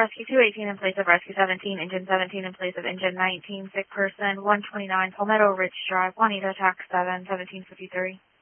Rescue 218 in place of Rescue 17, Engine 17 in place of Engine 19, sick person, 129 Palmetto Ridge Drive, Juanita, TAC 7, 1753.